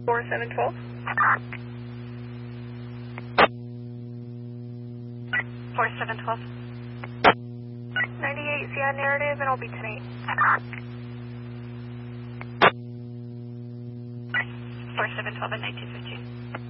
4712. 4712. 98 CI narrative, and I'll be tonight. 4712 and 1915.